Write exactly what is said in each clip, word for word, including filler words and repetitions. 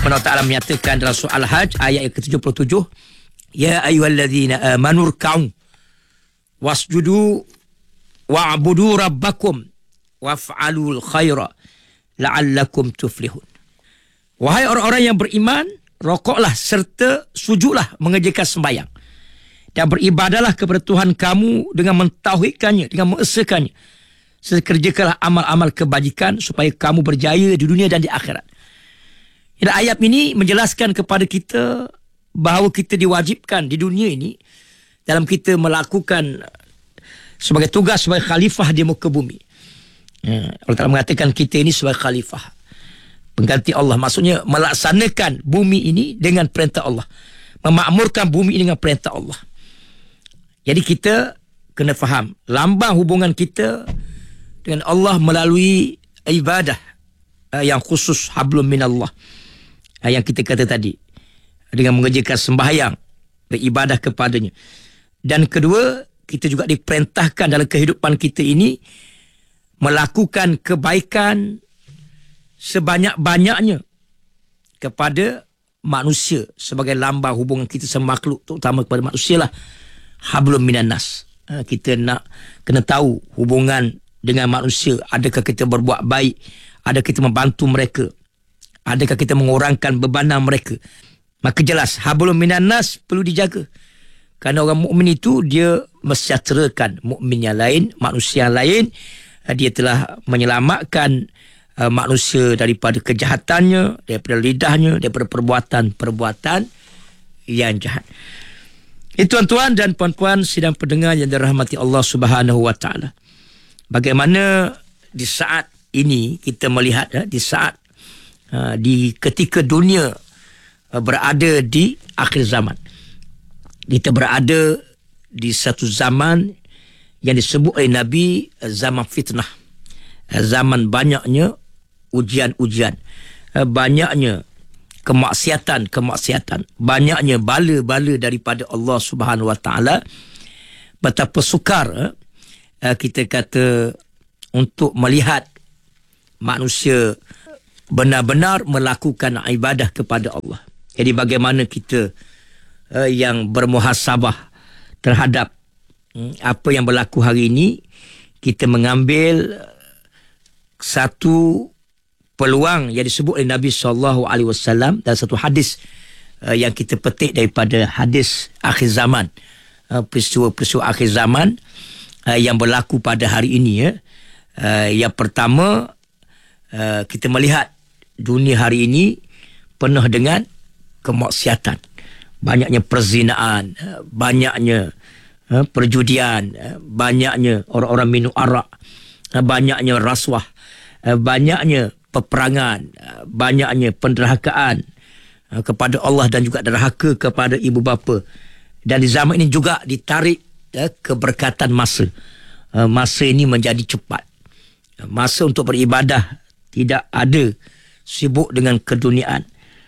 Subhanahu wa ta'ala menyatakan dalam surah Al-Hajj ayat yang ke tujuh puluh tujuh, ya ayyuhalladzina amanu ruk'u wasjudu wa'budu rabbakum waf'alul khaira la'allakum tuflihun. Wahai orang-orang yang beriman, rokoklah serta sujudlah mengerjakan sembahyang dan beribadahlah kepada Tuhan kamu dengan mentauhidkannya, dengan mengesakannya. Serta kerjakanlah amal-amal kebajikan supaya kamu berjaya di dunia dan di akhirat. Dan ayat ini menjelaskan kepada kita bahawa kita diwajibkan di dunia ini dalam kita melakukan sebagai tugas sebagai khalifah di muka bumi. Ya, Allah Ta'ala mengatakan kita ini sebagai khalifah, pengganti Allah. Maksudnya melaksanakan bumi ini dengan perintah Allah, memakmurkan bumi ini dengan perintah Allah. Jadi kita kena faham lambang hubungan kita dengan Allah melalui ibadah uh, yang khusus hablum minallah, uh, yang kita kata tadi, dengan mengerjakan sembahyang, beribadah kepadanya. Dan kedua, kita juga diperintahkan dalam kehidupan kita ini melakukan kebaikan sebanyak-banyaknya kepada manusia sebagai lambang hubungan kita sama makhluk, terutama kepada manusia lah. Hablum minan nas. Ha, kita nak kena tahu hubungan dengan manusia. Adakah kita berbuat baik? Adakah kita membantu mereka? Adakah kita mengurangkan bebanan mereka? Maka jelas hablum minan nas perlu dijaga. Kerana orang mukmin itu dia mesejahterakan mukmin yang lain, manusia yang lain. Dia telah menyelamatkan uh, manusia daripada kejahatannya, daripada lidahnya, daripada perbuatan-perbuatan yang jahat. Itu tuan-tuan dan puan-puan sidang pendengar yang dirahmati Allah Subhanahu wa ta'ala. Bagaimana di saat ini kita melihat uh, di saat uh, di ketika dunia uh, berada di akhir zaman. Kita berada di satu zaman yang disebut oleh Nabi zaman fitnah, zaman banyaknya ujian-ujian, banyaknya kemaksiatan-kemaksiatan, banyaknya bala-bala daripada Allah Subhanahu wa ta'ala. Betapa sukar kita kata untuk melihat manusia benar-benar melakukan ibadah kepada Allah. Jadi bagaimana kita yang bermuhasabah terhadap apa yang berlaku hari ini, kita mengambil satu peluang yang disebut oleh Nabi sallallahu alaihi wasallam dan satu hadis uh, yang kita petik daripada hadis akhir zaman, uh, peristiwa-peristiwa akhir zaman uh, yang berlaku pada hari ini. Ya. Uh, yang pertama, uh, kita melihat dunia hari ini penuh dengan kemaksiatan. Banyaknya perzinaan, uh, banyaknya perjudian, banyaknya orang-orang minum arak, banyaknya rasuah, banyaknya peperangan, banyaknya penderhakaan kepada Allah dan juga derhaka kepada ibu bapa. Dan di zaman ini juga ditarik keberkatan masa. Masa ini menjadi cepat. Masa untuk beribadah tidak ada, sibuk dengan keduniaan.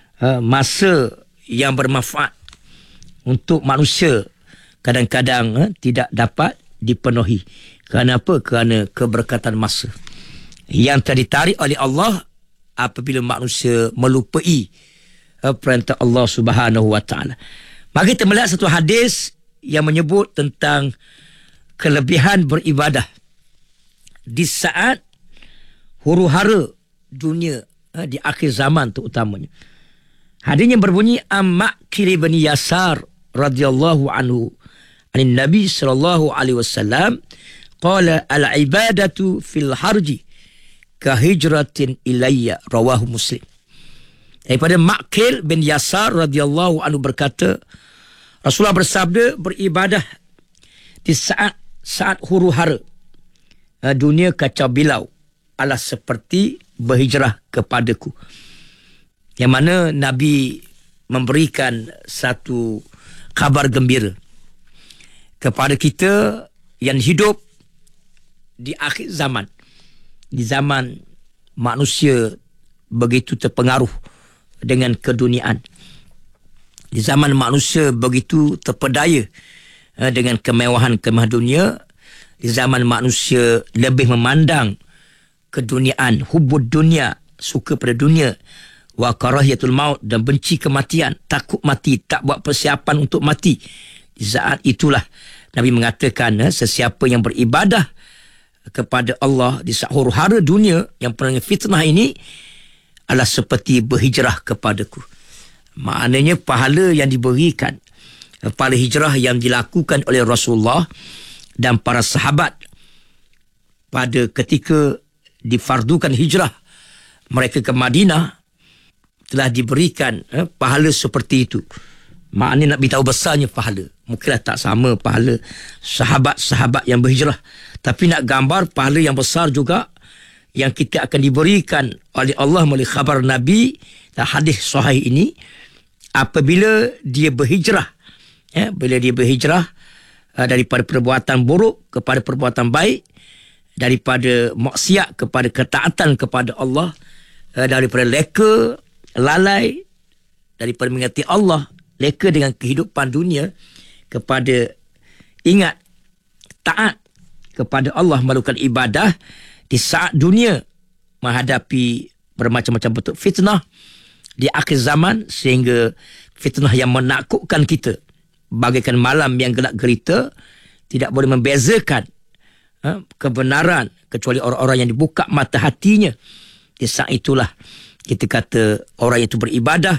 Masa yang bermanfaat untuk manusia kadang-kadang eh, tidak dapat dipenuhi. Kerana apa? Kerana keberkatan masa yang ditarik oleh Allah apabila manusia melupai eh, perintah Allah Subhanahu wa ta'ala. Mari kita melihat satu hadis yang menyebut tentang kelebihan beribadah di saat huru-hara dunia eh, di akhir zaman terutamanya. Hadisnya berbunyi, Am-Ma'qil bin Yasar radhiyallahu anhu An Nabi sallallahu alaihi wasallam qala al-ibadatu fil harji ka hijratin ilayya, rawahu Muslim. Daripada Ma'qil bin Yasar radhiyallahu anhu berkata, Rasulullah bersabda, beribadah di saat saat huru-hara dunia kacau bilau adalah seperti berhijrah kepadaku. Yang mana Nabi memberikan satu kabar gembira kepada kita yang hidup di akhir zaman, di zaman manusia begitu terpengaruh dengan keduniaan, di zaman manusia begitu terpedaya dengan kemewahan-kemewahan dunia, di zaman manusia lebih memandang keduniaan, hubud dunia, suka pada dunia, wa karahiyatul maut, dan benci kematian, takut mati, tak buat persiapan untuk mati. Di saat itulah Nabi mengatakan, eh, sesiapa yang beribadah kepada Allah di saat huru-hara dunia yang penuh fitnah ini adalah seperti berhijrah kepadaku. Maknanya pahala yang diberikan, pahala hijrah yang dilakukan oleh Rasulullah dan para sahabat pada ketika difardukan hijrah mereka ke Madinah, telah diberikan eh, pahala seperti itu. Maknanya nak beritahu besarnya pahala. Mungkinlah tak sama pahala sahabat-sahabat yang berhijrah, tapi nak gambar pahala yang besar juga yang kita akan diberikan oleh Allah melalui khabar Nabi dan hadis sahih ini apabila dia berhijrah. Ya, bila dia berhijrah uh, daripada perbuatan buruk kepada perbuatan baik, daripada maksiat kepada ketaatan kepada Allah, uh, daripada leka, lalai, daripada mengingati Allah, leka dengan kehidupan dunia, kepada ingat, taat kepada Allah, melakukan ibadah di saat dunia menghadapi bermacam-macam bentuk fitnah di akhir zaman, sehingga fitnah yang menakutkan kita bagaikan malam yang gelap gelita, tidak boleh membezakan ha, kebenaran kecuali orang-orang yang dibuka mata hatinya. Di saat itulah kita kata orang itu beribadah,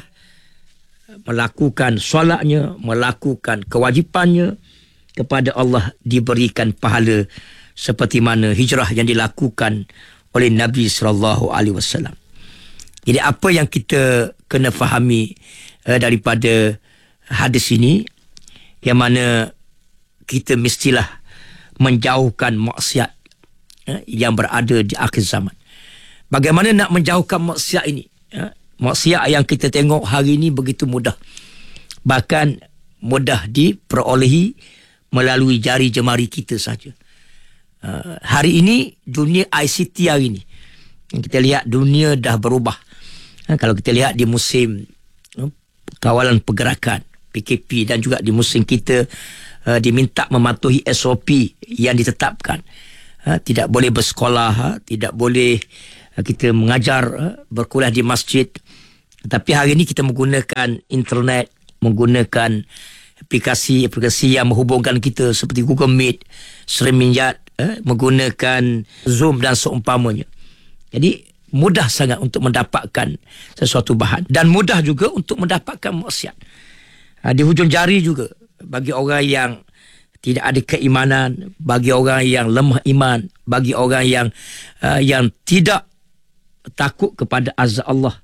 melakukan solatnya, melakukan kewajipannya kepada Allah, diberikan pahala seperti mana hijrah yang dilakukan oleh Nabi sallallahu alaihi wasallam. Jadi apa yang kita kena fahami uh, daripada hadis ini, yang mana kita mestilah menjauhkan maksiat uh, yang berada di akhir zaman. Bagaimana nak menjauhkan maksiat ini? Uh, maksiat yang kita tengok hari ini begitu mudah. Bahkan mudah diperolehi melalui jari jemari kita saja. Uh, hari ini, dunia I C T hari ini, kita lihat dunia dah berubah. Uh, kalau kita lihat di musim uh, kawalan pergerakan P K P dan juga di musim kita uh, diminta mematuhi S O P yang ditetapkan. Uh, tidak boleh bersekolah, uh, tidak boleh uh, kita mengajar, uh, berkuliah di masjid. Tapi hari ini kita menggunakan internet, menggunakan aplikasi-aplikasi yang menghubungkan kita seperti Google Meet, StreamYard, eh, menggunakan Zoom dan seumpamanya. Jadi mudah sangat untuk mendapatkan sesuatu bahan, dan mudah juga untuk mendapatkan maksiat. Ha, di hujung jari juga bagi orang yang tidak ada keimanan, bagi orang yang lemah iman, bagi orang yang uh, yang tidak takut kepada azab Allah,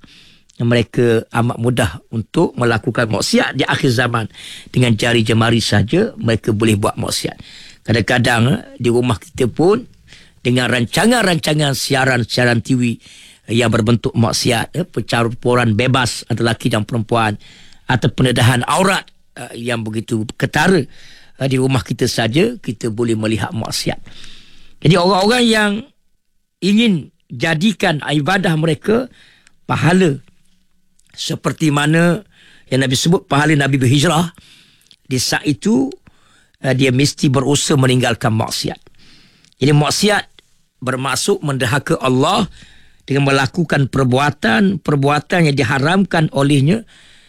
mereka amat mudah untuk melakukan maksiat di akhir zaman. Dengan jari jemari saja mereka boleh buat maksiat. Kadang-kadang di rumah kita pun dengan rancangan-rancangan siaran-siaran T V yang berbentuk maksiat, percampuran bebas antara lelaki dan perempuan, atau pendedahan aurat yang begitu ketara, di rumah kita saja kita boleh melihat maksiat. Jadi orang-orang yang ingin jadikan ibadah mereka pahala seperti mana yang Nabi sebut pahala Nabi berhijrah, di saat itu uh, dia mesti berusaha meninggalkan maksiat. Jadi maksiat bermaksud mendahaka Allah dengan melakukan perbuatan-perbuatan yang diharamkan olehnya.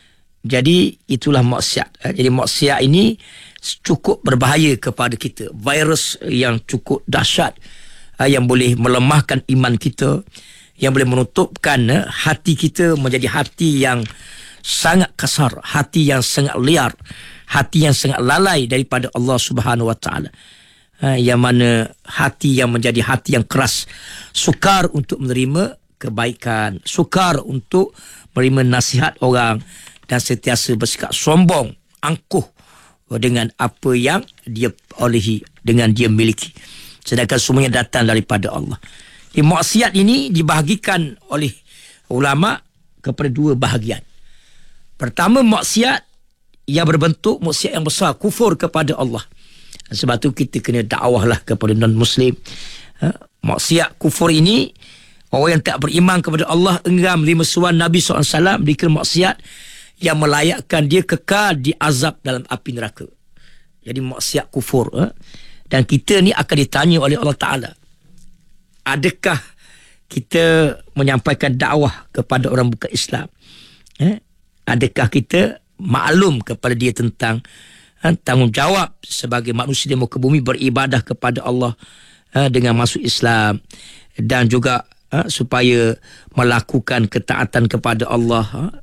Jadi itulah maksiat. Uh, jadi maksiat ini cukup berbahaya kepada kita. Virus yang cukup dahsyat uh, yang boleh melemahkan iman kita, yang boleh menutupkan eh, hati kita menjadi hati yang sangat kasar, hati yang sangat liar, hati yang sangat lalai daripada Allah Subhanahu Wa Taala. Eh, yang mana hati yang menjadi hati yang keras, sukar untuk menerima kebaikan, sukar untuk menerima nasihat orang, dan sentiasa bersikap sombong, angkuh dengan apa yang dia olehi, dengan dia miliki, sedangkan semuanya datang daripada Allah. Di maksiat ini dibahagikan oleh ulama kepada dua bahagian. Pertama, maksiat yang berbentuk maksiat yang besar, kufur kepada Allah. Sebab tu kita kena dakwahlah kepada non-Muslim. Ha? Maksiat kufur ini, orang yang tak beriman kepada Allah, enggam lima suan Nabi sallallahu alaihi wasallam, dikira maksiat yang melayakkan dia kekal di azab dalam api neraka. Jadi maksiat kufur. Ha? Dan kita ni akan ditanya oleh Allah Ta'ala, adakah kita menyampaikan dakwah kepada orang bukan Islam, eh, adakah kita maklum kepada dia tentang eh, tanggungjawab sebagai manusia di muka bumi beribadah kepada Allah eh, dengan masuk Islam, dan juga eh, supaya melakukan ketaatan kepada Allah, eh,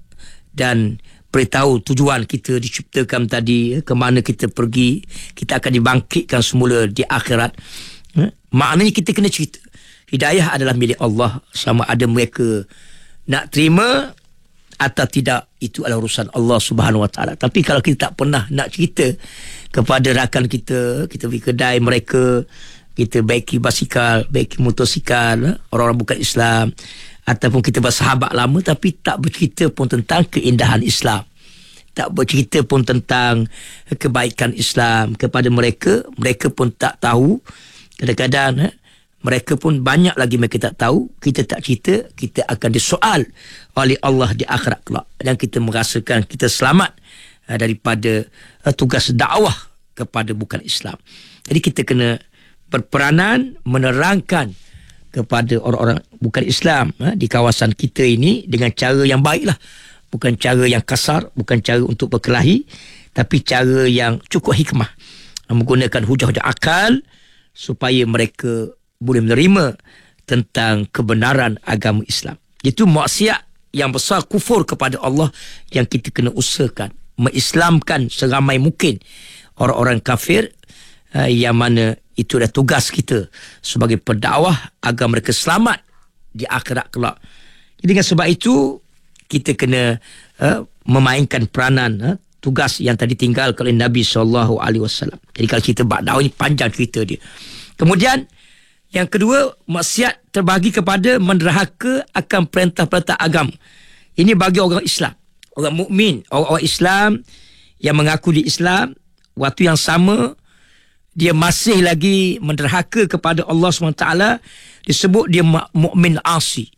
dan beritahu tujuan kita diciptakan tadi, ke mana kita pergi, kita akan dibangkitkan semula di akhirat. Ha? Maknanya kita kena cerita. Hidayah adalah milik Allah, sama ada mereka nak terima atau tidak, itu adalah urusan Allah Subhanahu Wa Taala. Tapi kalau kita tak pernah nak cerita kepada rakan kita, kita pergi kedai mereka, kita baiki basikal, baiki motosikal, orang-orang bukan Islam, ataupun kita bersahabat lama tapi tak bercerita pun tentang keindahan Islam, tak bercerita pun tentang kebaikan Islam kepada mereka, mereka pun tak tahu. Kadang-kadang eh, mereka pun banyak lagi mereka tak tahu. Kita tak cerita, kita akan disoal oleh Allah di akhirat kelak, dan kita merasakan kita selamat eh, daripada eh, tugas dakwah kepada bukan Islam. Jadi kita kena berperanan menerangkan kepada orang-orang bukan Islam ha, di kawasan kita ini dengan cara yang baiklah, bukan cara yang kasar, bukan cara untuk berkelahi, tapi cara yang cukup hikmah, menggunakan hujah dan akal supaya mereka boleh menerima tentang kebenaran agama Islam. Itu maksiat yang besar, kufur kepada Allah, yang kita kena usahakan mengislamkan seramai mungkin orang-orang kafir, uh, yang mana itu adalah tugas kita sebagai pendakwah agar mereka selamat di akhirat kelak. Jadi dengan sebab itu kita kena uh, memainkan peranan uh, tugas yang tadi tinggal oleh Nabi sallallahu alaihi wasallam. Jadi kalau kita bab dakwah ni panjang cerita dia. Kemudian yang kedua, maksiat terbagi kepada menderhaka akan perintah-perintah agama. Ini bagi orang Islam, orang mukmin, orang-orang Islam yang mengaku di Islam, waktu yang sama dia masih lagi menderhaka kepada Allah subhanahu wa taala, disebut dia mukmin asi,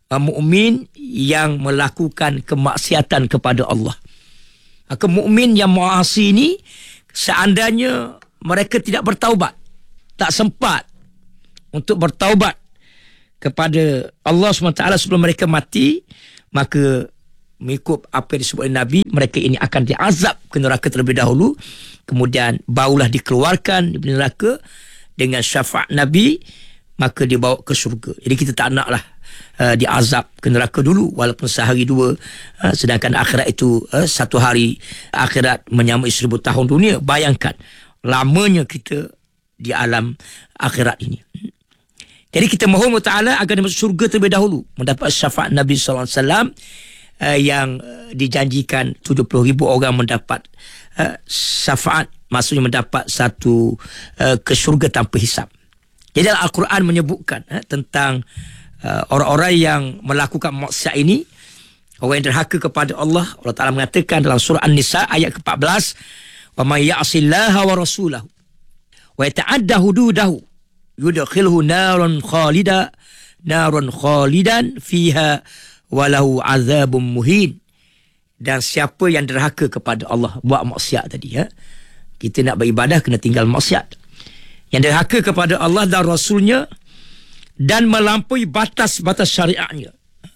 mukmin yang melakukan kemaksiatan kepada Allah. Maka mukmin yang muasi ini, seandainya mereka tidak bertaubat, tak sempat untuk bertaubat kepada Allah subhanahu wa taala sebelum mereka mati, maka mengikut apa yang disebut oleh Nabi, mereka ini akan diazab ke neraka terlebih dahulu, kemudian barulah dikeluarkan dari neraka dengan syafaat Nabi, maka dibawa ke syurga. Jadi kita tak naklah uh, diazab ke neraka dulu walaupun sehari dua, uh, sedangkan akhirat itu uh, satu hari akhirat menyamai seribu tahun dunia. Bayangkan lamanya kita di alam akhirat ini. Jadi kita mohon Allah Ta'ala agar dia masuk syurga terlebih dahulu, mendapat syafaat Nabi sallallahu alaihi wasallam, uh, yang uh, dijanjikan tujuh puluh ribu orang mendapat uh, syafaat, maksudnya mendapat satu uh, ke syurga tanpa hisab. Jadi Al-Quran menyebutkan uh, tentang uh, orang-orang yang melakukan maksiat ini, orang yang derhaka kepada Allah. Allah Ta'ala mengatakan dalam surah An-Nisa ayat ke empat belas, wa may ya'sillaha wa rasulahu wa yata'adda hududahu yudkhilhu naran khalida naran khalidan fiha walahu azabun muhin. Dan siapa yang derhaka kepada Allah, buat maksiat tadi, ya, kita nak beribadah kena tinggal maksiat, yang derhaka kepada Allah dan Rasulnya dan melampaui batas-batas syariatnya,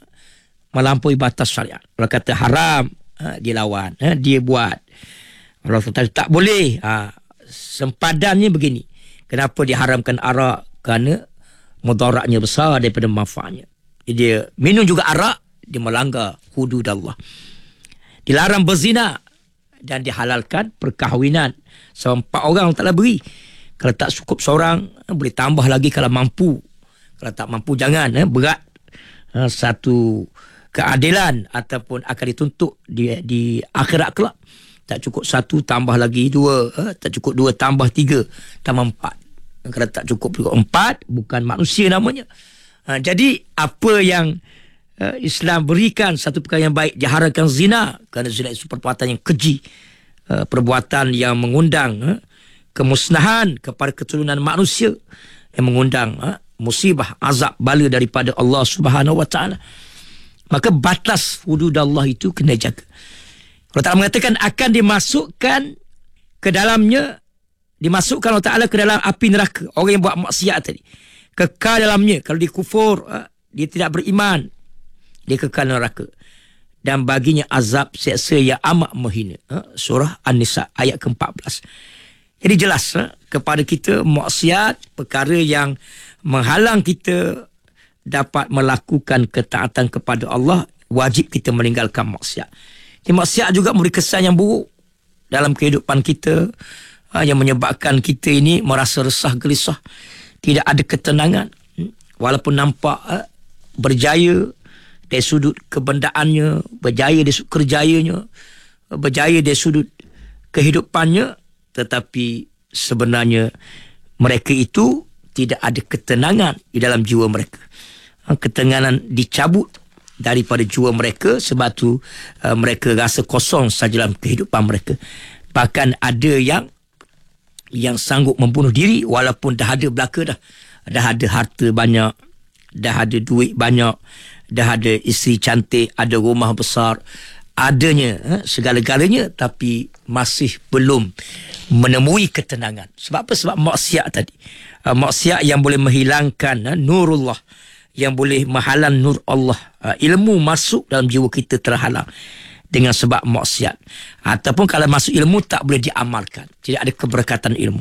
melampaui batas syariat. Allah kata haram, ha, dia lawan, ha, dia buat. Allah kata tak boleh, ha, sempadannya begini. Kenapa diharamkan arak? Kerana mudaratnya besar daripada manfaatnya. Dia minum juga arak, dia melanggar hudud Allah. Dilarang berzina dan dihalalkan perkahwinan. So, empat orang tak boleh beri. Kalau tak cukup seorang, boleh tambah lagi kalau mampu. Kalau tak mampu jangan, eh, berat. Ha, satu keadilan ataupun akan dituntut di, di akhirat kelak. Tak cukup satu, tambah lagi dua. Ha, tak cukup dua, tambah tiga. Tambah empat. Kalau tak cukup juga empat, bukan manusia namanya. Ha, jadi apa yang uh, Islam berikan satu perkara yang baik, diharamkan zina. Kerana zina itu perbuatan yang keji. Uh, perbuatan yang mengundang uh, kemusnahan kepada keturunan manusia, yang mengundang uh, musibah, azab, bala daripada Allah Subhanahu Wa Taala. Maka batas hudud Allah itu kena jaga. Allah Ta'ala mengatakan akan dimasukkan ke dalamnya, dimasukkan Allah Ta'ala ke dalam api neraka. Orang yang buat maksiat tadi kekal dalamnya. Kalau dia kufur, dia tidak beriman, dia kekal neraka. Dan baginya azab seksa yang amat menghina. Ha? Surah An-Nisa ayat ke empat belas. Jadi jelas ha? kepada kita maksiat, perkara yang menghalang kita dapat melakukan ketaatan kepada Allah, wajib kita meninggalkan maksiat. Jadi, maksiat juga memberi kesan yang buruk dalam kehidupan kita, ha? yang menyebabkan kita ini merasa resah gelisah, tidak ada ketenangan. Walaupun nampak ha? berjaya dari sudut kebendaannya, berjaya dari sudut kerjayanya, berjaya dari sudut kehidupannya, tetapi sebenarnya mereka itu tidak ada ketenangan di dalam jiwa mereka. Ketenangan dicabut daripada jiwa mereka, sebab tu uh, mereka rasa kosong saja dalam kehidupan mereka. Bahkan ada yang yang sanggup membunuh diri walaupun dah ada belaka dah. Dah ada harta banyak, dah ada duit banyak, dah ada isteri cantik, ada rumah besar, adanya eh, segala-galanya, tapi masih belum menemui ketenangan. Sebab apa? Sebab maksiat tadi. Uh, maksiat yang boleh menghilangkan uh, nurullah, yang boleh menghalang nur Allah. Uh, ilmu masuk dalam jiwa kita terhalang dengan sebab maksiat. Ataupun kalau masuk ilmu tak boleh diamalkan. Tidak ada keberkatan ilmu.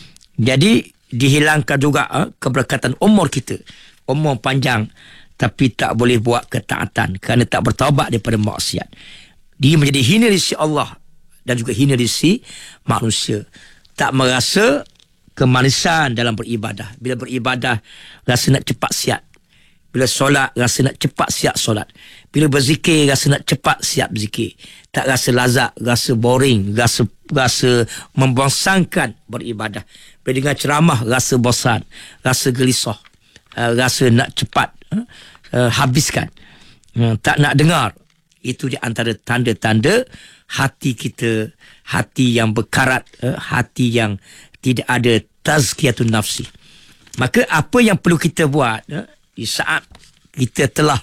Jadi dihilangkan juga uh, keberkatan umur kita. Umur panjang, tapi tak boleh buat ketaatan kerana tak bertaubat daripada maksiat. Dia menjadi hina di sisi Allah dan juga hina di sisi manusia. Tak merasa kemanisan dalam beribadah. Bila beribadah, rasa nak cepat siap. Bila solat, rasa nak cepat siap solat. Bila berzikir, rasa nak cepat siap berzikir. Tak rasa lazat, rasa boring, rasa rasa membosankan beribadah. Bila dengar ceramah, rasa bosan, rasa gelisah, uh, rasa nak cepat uh, uh, habiskan, uh, tak nak dengar. Itu di antara tanda-tanda hati kita, hati yang berkarat, uh, hati yang tidak ada tazkiyatun nafsi. Maka apa yang perlu kita buat uh, di saat kita telah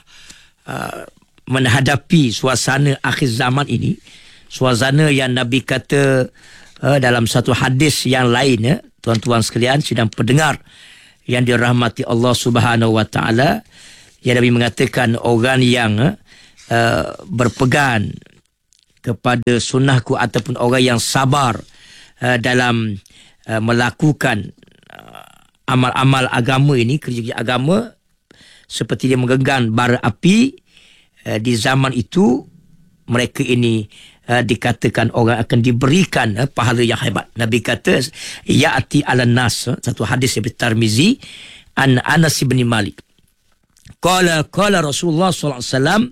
uh, menghadapi suasana akhir zaman ini, suasana yang Nabi kata uh, dalam satu hadis yang lain, ya, tuan-tuan sekalian, sidang pendengar yang dirahmati Allah Subhanahu Wa Taala, yang Nabi mengatakan orang yang uh, berpegang kepada sunnahku ataupun orang yang sabar uh, dalam uh, melakukan uh, amal-amal agama ini, kerja-kerja agama, seperti dia menggenggam bara api. Uh, di zaman itu mereka ini uh, dikatakan orang akan diberikan uh, pahala yang hebat. Nabi kata ya'ti 'alan nas, uh, satu hadis dari Tirmizi, an Anas bin Malik. Qala qala Rasulullah sallallahu alaihi wasallam,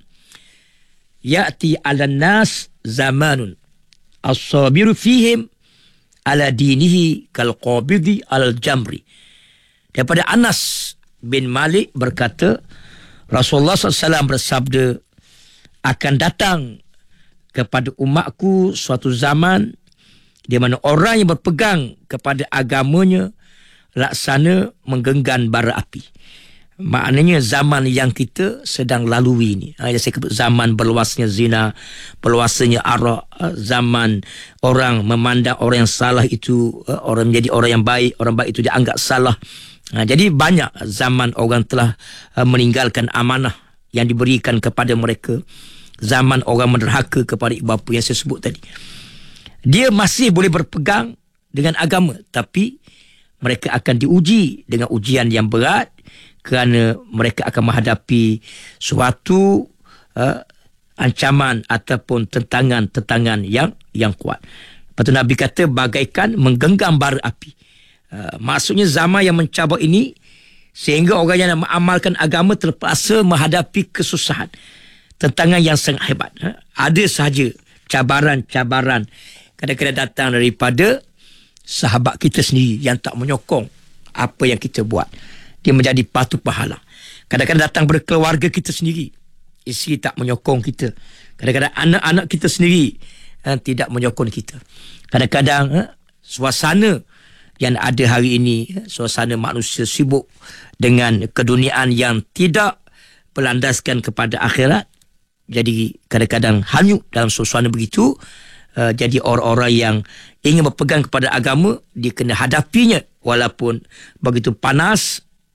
ya'ti 'alan nas zamanun as-sabiru fihim ala dinihi kal qabidi al jamri. Daripada Anas bin Malik berkata, Rasulullah sallallahu alaihi wasallam bersabda, akan datang kepada umatku suatu zaman di mana orang yang berpegang kepada agamanya laksana menggenggam bara api. Maknanya zaman yang kita sedang lalui ini. Ha, saya sebut zaman berluasnya zina, berluasnya arak, zaman orang memandang orang yang salah itu, orang menjadi orang yang baik, orang baik itu dianggap salah. Ha, jadi banyak zaman orang telah uh, meninggalkan amanah yang diberikan kepada mereka. Zaman orang menderhaka kepada ibu bapa yang saya sebut tadi. Dia masih boleh berpegang dengan agama, tapi mereka akan diuji dengan ujian yang berat kerana mereka akan menghadapi suatu uh, ancaman ataupun tentangan-tentangan yang yang kuat. Lepas tu Nabi kata bagaikan menggenggam bara api. Uh, maksudnya zaman yang mencabar ini sehingga orang yang nak mengamalkan agama terpaksa menghadapi kesusahan, tentangan yang sangat hebat. Uh, ada sahaja cabaran-cabaran kadang-kadang datang daripada sahabat kita sendiri yang tak menyokong apa yang kita buat. Dia menjadi patut pahala. Kadang-kadang datang daripada keluarga kita sendiri, isteri tak menyokong kita. Kadang-kadang anak-anak kita sendiri uh, tidak menyokong kita. Kadang-kadang uh, suasana yang ada hari ini, suasana manusia sibuk dengan keduniaan yang tidak berlandaskan kepada akhirat. Jadi kadang-kadang hanyut dalam suasana begitu. Uh, jadi orang-orang yang ingin berpegang kepada agama, dia kena hadapinya walaupun begitu panas,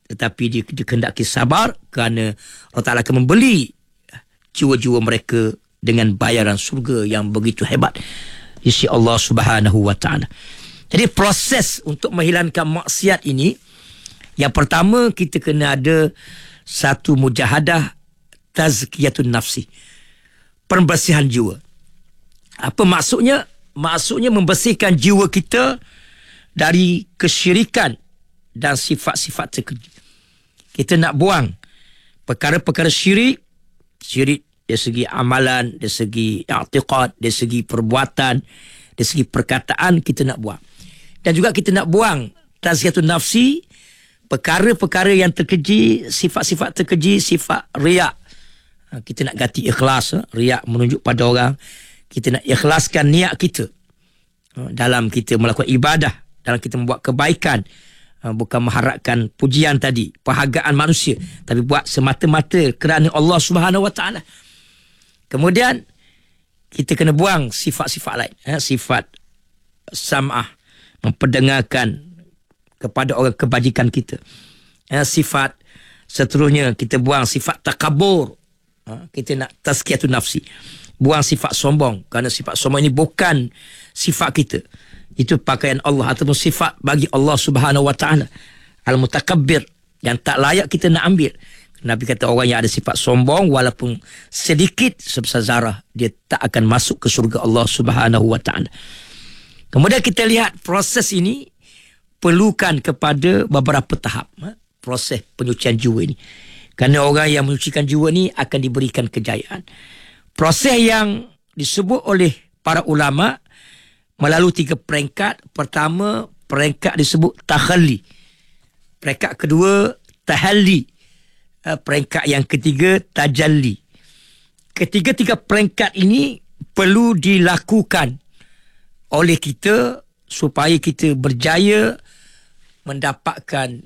tetapi dia dikehendaki sabar kerana Allah Ta'ala akan membeli jiwa-jiwa mereka dengan bayaran surga yang begitu hebat di sisi Allah Subhanahu wa Ta'ala. Jadi proses untuk menghilangkan maksiat ini, yang pertama kita kena ada satu mujahadah tazkiyatun nafsi, pembersihan jiwa. Apa maksudnya? Maksudnya membersihkan jiwa kita dari kesyirikan dan sifat-sifat terkeji. Kita nak buang perkara-perkara syirik, syirik dari segi amalan, dari segi i'tiqad, dari segi perbuatan, dari segi perkataan, kita nak buang. Dan juga kita nak buang tazkiyatun nafsi, perkara-perkara yang terkeji, sifat-sifat terkeji, sifat riak. Kita nak ganti ikhlas. Riak menunjuk pada orang. Kita nak ikhlaskan niat kita dalam kita melakukan ibadah, dalam kita membuat kebaikan. Bukan mengharapkan pujian tadi, perhargaan manusia, tapi buat semata-mata kerana Allah Subhanahu wa Ta'ala. Kemudian kita kena buang sifat-sifat lain, eh, sifat sam'ah, memperdengarkan kepada orang kebajikan kita. Eh, sifat seterusnya kita buang sifat takabur. Eh, kita nak tazkiyatun nafsi. Buang sifat sombong, kerana sifat sombong ini bukan sifat kita. Itu pakaian Allah ataupun sifat bagi Allah Subhanahu wa Ta'ala. Al-mutakabbir, yang tak layak kita nak ambil. Nabi kata orang yang ada sifat sombong walaupun sedikit sebesar zarah, dia tak akan masuk ke syurga Allah Subhanahu wa Ta'ala. Kemudian kita lihat proses ini perlukan kepada beberapa tahap, proses penyucian jiwa ini. Kerana orang yang menyucikan jiwa ini akan diberikan kejayaan. Proses yang disebut oleh para ulama melalui tiga peringkat. Pertama, peringkat disebut takhalli. Peringkat kedua, tahalli. Peringkat yang ketiga, tajalli. Ketiga-tiga peringkat ini perlu dilakukan oleh kita supaya kita berjaya mendapatkan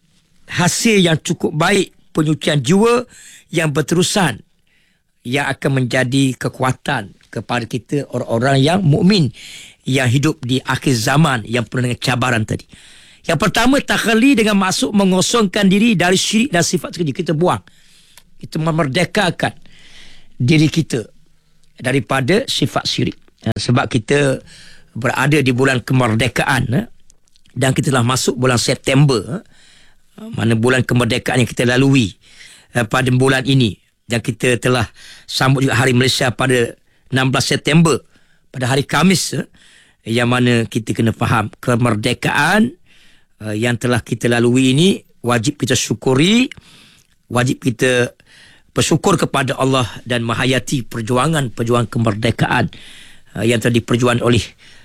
hasil yang cukup baik, penyucian jiwa yang berterusan, yang akan menjadi kekuatan kepada kita orang-orang yang mukmin, yang hidup di akhir zaman, yang penuh dengan cabaran tadi. Yang pertama, takhalli dengan maksud mengosongkan diri dari syirik dan sifat terkeji. Kita buang. Kita memerdekakan diri kita daripada sifat syirik. Sebab kita berada di bulan kemerdekaan, dan kita telah masuk bulan September, mana bulan kemerdekaan yang kita lalui pada bulan ini. Dan kita telah sambut juga Hari Malaysia pada enam belas September, pada hari Khamis, yang mana kita kena faham kemerdekaan uh, yang telah kita lalui ini wajib kita syukuri, wajib kita bersyukur kepada Allah dan menghayati perjuangan-perjuangan kemerdekaan uh, yang telah diperjuangkan oleh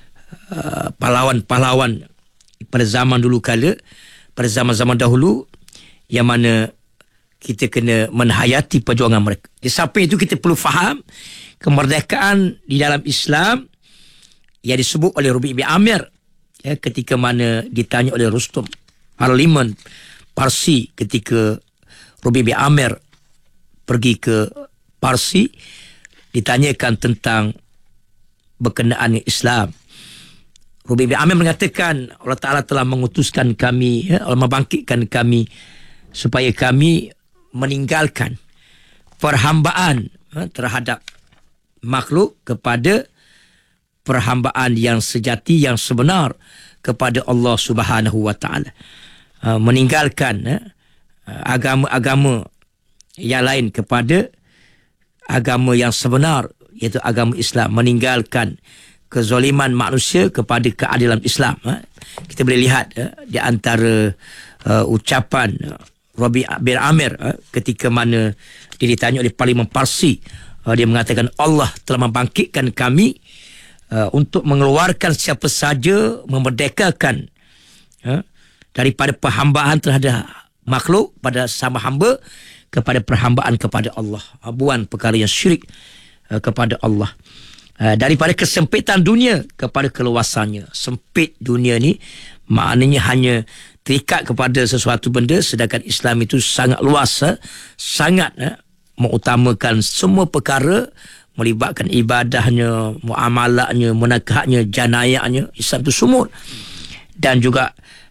uh, pahlawan-pahlawan pada zaman dulu kala, pada zaman-zaman dahulu, yang mana kita kena menhayati perjuangan mereka. Di samping itu kita perlu faham kemerdekaan di dalam Islam yang disebut oleh Rabi' bin Amir, ya, ketika mana ditanya oleh Rustum, Parlimen Parsi, ketika Rabi' bin Amir pergi ke Parsi, ditanyakan tentang berkenaan Islam. Rabi' bin Amir mengatakan Allah Ta'ala telah mengutuskan kami, ya, Allah membangkitkan kami supaya kami meninggalkan perhambaan, ya, terhadap makhluk kepada perhambaan yang sejati, yang sebenar kepada Allah Subhanahu wa Ta'ala. Uh, meninggalkan uh, agama-agama yang lain kepada agama yang sebenar, iaitu agama Islam. Meninggalkan kezaliman manusia kepada keadilan Islam. Uh. Kita boleh lihat uh, di antara uh, ucapan uh, Rabi' bin Amir uh, ketika mana dia ditanya oleh Parlimen Parsi. Uh, dia mengatakan Allah telah membangkitkan kami Uh, untuk mengeluarkan siapa saja, memerdekakan uh, daripada perhambaan terhadap makhluk pada sama hamba kepada perhambaan kepada Allah. Uh, buan perkara yang syirik uh, kepada Allah. Uh, daripada kesempitan dunia kepada keluasannya. Sempit dunia ni maknanya hanya terikat kepada sesuatu benda, sedangkan Islam itu sangat luas, uh, sangat uh, mengutamakan semua perkara, melibatkan ibadahnya, muamalahnya, munakahnya, janayahnya. Islam itu sumur. Dan juga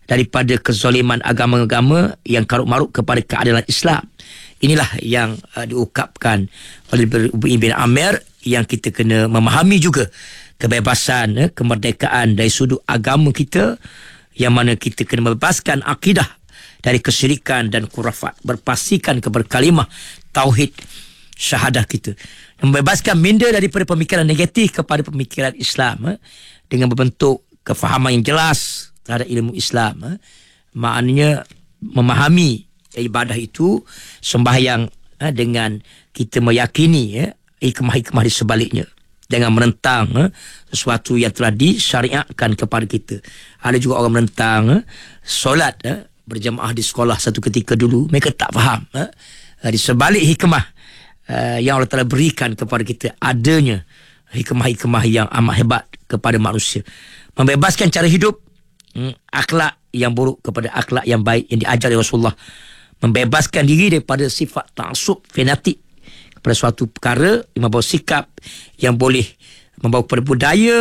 daripada kezaliman agama-agama yang karut-marut kepada keadilan Islam. Inilah yang uh, diungkapkan oleh Ubay bin Amir, yang kita kena memahami juga kebebasan, eh, kemerdekaan dari sudut agama kita, yang mana kita kena membebaskan akidah dari kesyirikan dan khurafat, berpastikan kepada kalimah tauhid syahadah kita, membebaskan minda daripada pemikiran negatif kepada pemikiran Islam, eh, dengan berbentuk kefahaman yang jelas terhadap ilmu Islam. Eh. Maknanya memahami ibadah itu, sembahyang, eh, dengan kita meyakini eh, hikmah-hikmah di sebaliknya, dengan menentang eh, sesuatu yang telah disyariatkan kepada kita. Ada juga orang menentang eh, solat eh, berjamaah di sekolah satu ketika dulu, mereka tak faham eh, di sebalik hikmah eh, yang Allah telah berikan kepada kita, adanya hikmah-hikmah yang amat hebat kepada manusia. Membebaskan cara hidup, hmm, akhlak yang buruk kepada akhlak yang baik yang diajar oleh Rasulullah. Membebaskan diri daripada sifat ta'assub fanatik kepada suatu perkara, yang membawa sikap yang boleh membawa kepada budaya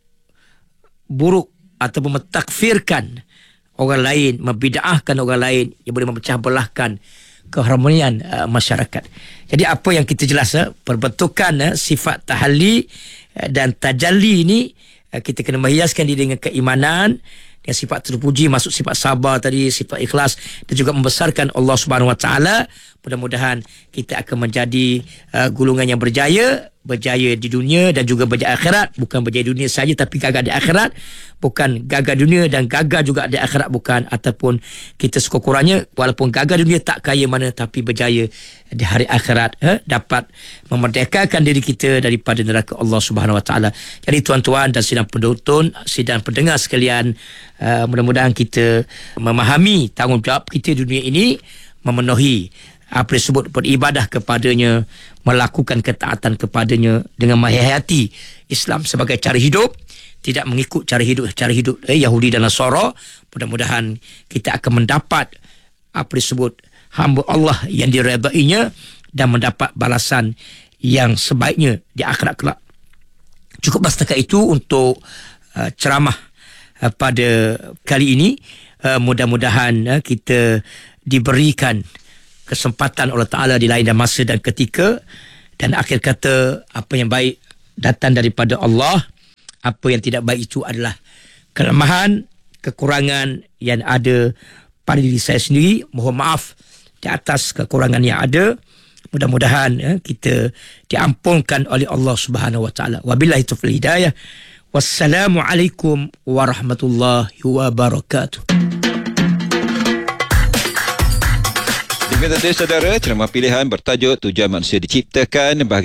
buruk ataupun mentakfirkan orang lain, membida'ahkan orang lain, yang boleh memecah belahkan keharmonian uh, masyarakat. Jadi apa yang kita jelas, uh, perbentukan uh, sifat tahalli uh, dan tajalli ini, uh, kita kena menghiaskan diri dengan keimanan, dengan sifat terpuji, masuk sifat sabar tadi, sifat ikhlas, dan juga membesarkan Allah Subhanahu Wa Taala. Mudah-mudahan kita akan menjadi uh, golongan yang berjaya, berjaya di dunia dan juga berjaya akhirat. Bukan berjaya dunia saja, tapi gagah di akhirat. Bukan gagah dunia dan gagah juga di akhirat, bukan. Ataupun kita sekurang-kurangnya, walaupun gagah dunia tak kaya mana, tapi berjaya di hari akhirat, eh, dapat memerdekakan diri kita daripada neraka Allah Subhanahu Wa Taala. Jadi tuan-tuan dan sidang penonton, sidang pendengar sekalian, uh, mudah-mudahan kita memahami tanggungjawab kita di dunia ini, memenuhi apa disebut beribadah kepadanya, melakukan ketaatan kepadanya dengan menghayati Islam sebagai cara hidup, tidak mengikut cara hidup cara hidup eh, Yahudi dan Nasara. Mudah-mudahan kita akan mendapat apa disebut hamba Allah yang diredainya dan mendapat balasan yang sebaiknya di akhirat kelak. Cukup setakat itu untuk uh, ceramah uh, pada kali ini. Uh, mudah-mudahan uh, kita diberikan kesempatan Allah Ta'ala di lain dan masa dan ketika, dan akhir kata, apa yang baik datang daripada Allah, apa yang tidak baik itu adalah kelemahan, kekurangan yang ada pada diri saya sendiri. Mohon maaf di atas kekurangan yang ada. Mudah-mudahan ya, kita diampunkan oleh Allah Subhanahu Wa Ta'ala. Wabillahi taufiq hidayah. Wassalamualaikum warahmatullahi wabarakatuh. Demikian tadi saudara, ceramah pilihan bertajuk Tujuan Manusia Diciptakan, bahagian